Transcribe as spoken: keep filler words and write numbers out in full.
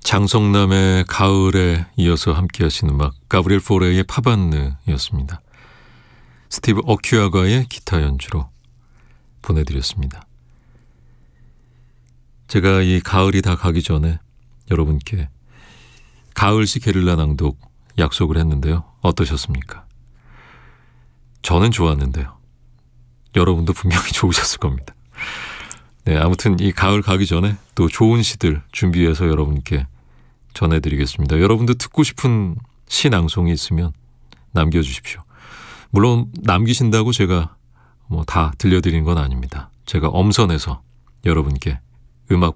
장성남의 가을에 이어서 함께 하신 음악 가브리엘 포레의 파반느였습니다. 스티브 어큐아가의 기타 연주로 보내드렸습니다. 제가 이 가을이 다 가기 전에 여러분께 가을시 게릴라 낭독 약속을 했는데요. 어떠셨습니까? 저는 좋았는데요. 여러분도 분명히 좋으셨을 겁니다. 네, 아무튼 이 가을 가기 전에 또 좋은 시들 준비해서 여러분께 전해드리겠습니다. 여러분도 듣고 싶은 시 낭송이 있으면 남겨주십시오. 물론 남기신다고 제가 뭐 다 들려드리는 건 아닙니다. 제가 엄선해서 여러분께 음악